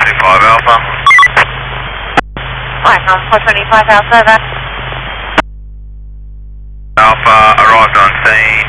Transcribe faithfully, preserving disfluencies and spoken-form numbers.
seventy-five Alpha. Platinum four seventy-five Alpha, over. Alpha arrived on scene,